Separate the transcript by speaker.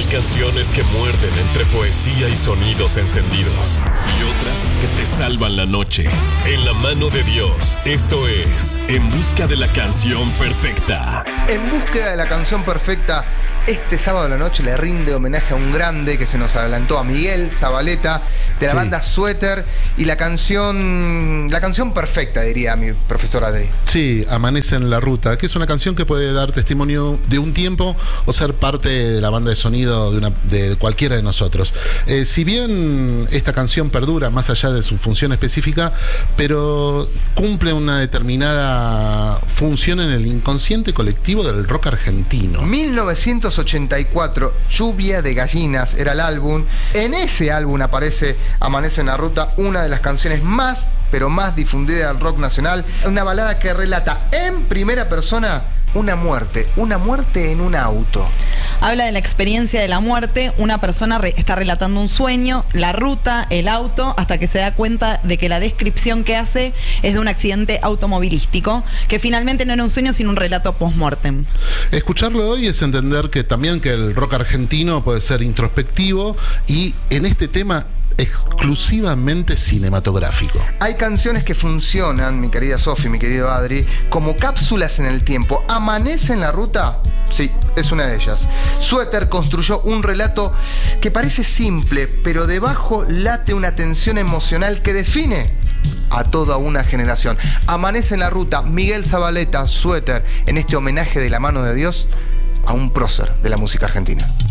Speaker 1: canciones que muerden entre poesía y sonidos encendidos. Y otras que te salvan la noche. En la mano de Dios, esto es En Busca de la Canción Perfecta.
Speaker 2: En búsqueda de la canción perfecta, este sábado de la noche le rinde homenaje a un grande que se nos adelantó, a Miguel Zavaleta, de la banda Suéter, y la canción perfecta, diría mi profesor Adri.
Speaker 3: Sí, Amanece en la Ruta, que es una canción que puede dar testimonio de un tiempo o ser parte de la banda de sonido de cualquiera de nosotros. Si bien esta canción perdura más allá de su función específica, pero cumple una determinada función en el inconsciente colectivo del rock argentino.
Speaker 2: 1984, Lluvia de Gallinas era el álbum. En ese álbum aparece Amanece en la Ruta, una de las canciones más, pero más difundida del rock nacional. Una balada que relata en primera persona una muerte en un auto.
Speaker 4: Habla de la experiencia de la muerte. Una persona está relatando un sueño, la ruta, el auto, hasta que se da cuenta de que la descripción que hace es de un accidente automovilístico, que finalmente no era un sueño, sino un relato post-mortem.
Speaker 3: Escucharlo hoy es entender que también que el rock argentino puede ser introspectivo y en este tema exclusivamente cinematográfico.
Speaker 2: Hay canciones que funcionan, mi querida Sofi, mi querido Adri, como cápsulas en el tiempo. Amanece en la Ruta, sí, es una de ellas. Suéter construyó un relato que parece simple, pero debajo late una tensión emocional que define a toda una generación. Amanece en la Ruta, Miguel Zavaleta, Suéter, en este homenaje de la mano de Dios a un prócer de la música argentina.